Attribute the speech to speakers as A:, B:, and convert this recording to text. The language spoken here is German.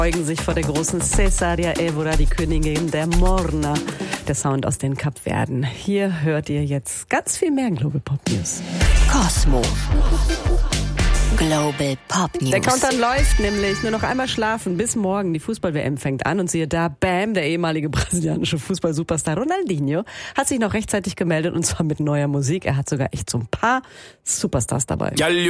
A: beugen sich vor der großen Cesaria Évora, die Königin der Morna. Der Sound aus den Kapverden. Hier hört ihr jetzt ganz viel mehr Global Pop News.
B: Kosmo. Global Pop News.
A: Der Countdown läuft nämlich. Nur noch einmal schlafen bis morgen. Die Fußball-WM fängt an und siehe da, bam, der ehemalige brasilianische Fußball-Superstar Ronaldinho hat sich noch rechtzeitig gemeldet und zwar mit neuer Musik. Er hat sogar echt so ein paar Superstars dabei.